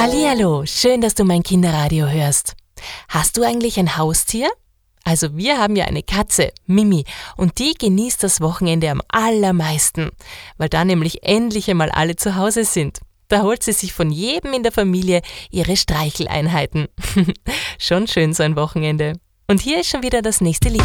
Hallihallo, schön, dass du mein Kinderradio hörst. Hast du eigentlich ein Haustier? Also wir haben ja eine Katze, Mimi, und die genießt das Wochenende am allermeisten, weil da nämlich endlich einmal alle zu Hause sind. Da holt sie sich von jedem in der Familie ihre Streicheleinheiten. Schon schön so ein Wochenende. Und hier ist schon wieder das nächste Lied.